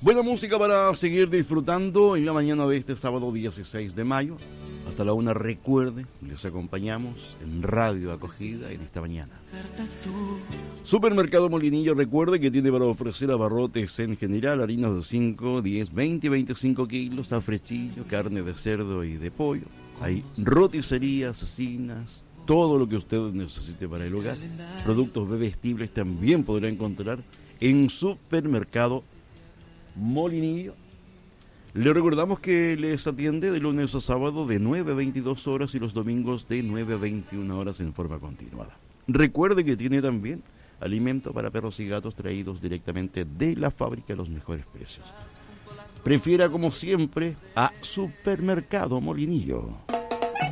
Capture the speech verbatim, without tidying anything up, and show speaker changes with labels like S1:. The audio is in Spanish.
S1: Buena música para seguir disfrutando en la mañana de este sábado dieciséis de mayo. Hasta la una, recuerde, les acompañamos en Radio Acogida en esta mañana. Supermercado Molinillo, recuerde que tiene para ofrecer abarrotes en general, harinas de cinco, diez, veinte y veinticinco kilos, afrechillo, carne de cerdo y de pollo. Hay roticerías, cecinas, todo lo que usted necesite para el hogar. Productos bebestibles también podrá encontrar en Supermercado Molinillo. Le recordamos que les atiende de lunes a sábado de nueve a veintidós horas y los domingos de nueve a veintiuna horas en forma continuada. Recuerde que tiene también alimento para perros y gatos traídos directamente de la fábrica a los mejores precios. Prefiera, como siempre, a Supermercado Molinillo.